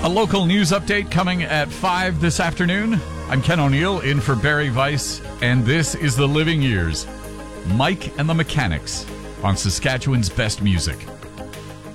A local news update coming at 5 this afternoon. I'm Ken O'Neill in for Barry Weiss, and this is The Living Years. Mike and the Mechanics on Saskatchewan's Best Music.